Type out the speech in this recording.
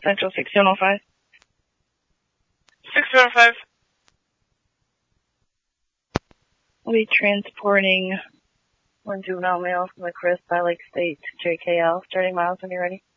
Central 6105. 6105. We'll be transporting one juvenile male from the Chris by Lake State to JKL. Starting miles when you're ready.